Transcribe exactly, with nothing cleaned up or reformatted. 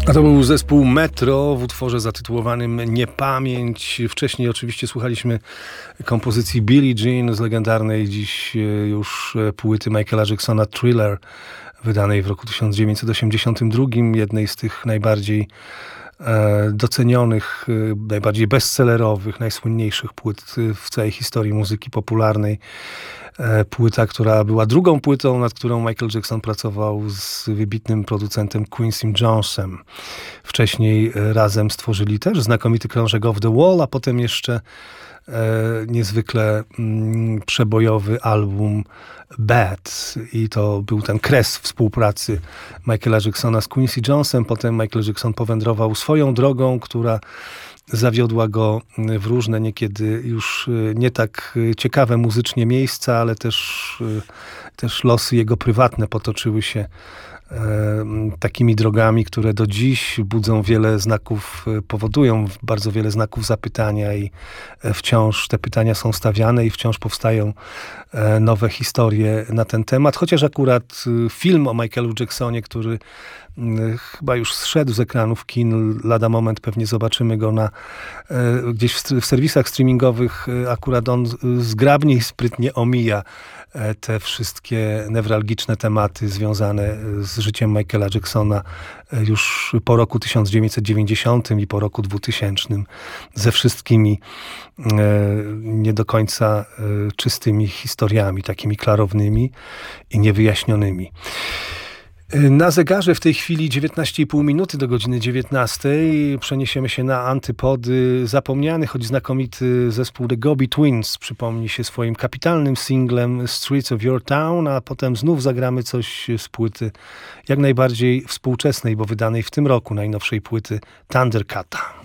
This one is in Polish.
A to był zespół Metro w utworze zatytułowanym Niepamięć. Wcześniej oczywiście słuchaliśmy kompozycji Billie Jean z legendarnej dziś już płyty Michaela Jacksona Thriller, wydanej w roku tysiąc dziewięćset osiemdziesiątym drugim, jednej z tych najbardziej e, docenionych, e, najbardziej bestsellerowych, najsłynniejszych płyt w całej historii muzyki popularnej. Płyta, która była drugą płytą, nad którą Michael Jackson pracował z wybitnym producentem Quincy Jonesem. Wcześniej razem stworzyli też znakomity krążek Off the Wall, a potem jeszcze e, niezwykle mm, przebojowy album Bad. I to był ten kres współpracy Michaela Jacksona z Quincy Jonesem. Potem Michael Jackson powędrował swoją drogą, która zawiodła go w różne, niekiedy już nie tak ciekawe muzycznie miejsca, ale też, też losy jego prywatne potoczyły się takimi drogami, które do dziś budzą wiele znaków, powodują bardzo wiele znaków zapytania i wciąż te pytania są stawiane i wciąż powstają nowe historie na ten temat. Chociaż akurat film o Michaelu Jacksonie, który chyba już zszedł z ekranów kin, lada moment pewnie zobaczymy go na gdzieś w, w serwisach streamingowych, akurat on zgrabnie i sprytnie omija te wszystkie newralgiczne tematy związane z życiem Michaela Jacksona już po roku tysiąc dziewięćset dziewięćdziesiątym i po roku dwutysięcznym, ze wszystkimi nie do końca czystymi historiami, takimi klarownymi i niewyjaśnionymi. Na zegarze w tej chwili dziewiętnaście i pół minuty do godziny dziewiętnastej. Przeniesiemy się na antypody. Zapomniany, choć znakomity zespół The Gobi Twins przypomni się swoim kapitalnym singlem Streets of Your Town, a potem znów zagramy coś z płyty jak najbardziej współczesnej, bo wydanej w tym roku, najnowszej płyty Thundercata.